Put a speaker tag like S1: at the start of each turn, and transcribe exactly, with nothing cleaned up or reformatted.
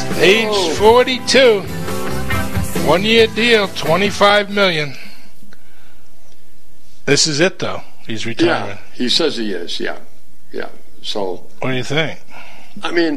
S1: Age
S2: Oh.
S1: forty-two. One-year deal, twenty-five million dollars. This is it, though. He's retiring.
S2: Yeah, he says he is, yeah. Yeah. So,
S1: What do you think?
S2: I mean,